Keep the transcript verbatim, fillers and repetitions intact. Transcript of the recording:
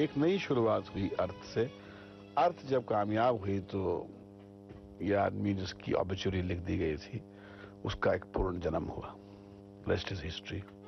एक नई शुरुआत हुई अर्थ से। अर्थ जब कामयाब हुई तो ये आदमी जिसकी ऑब्ituary लिख दी गई थी उसका एक पूर्ण जन्म हुआ। Rest is history.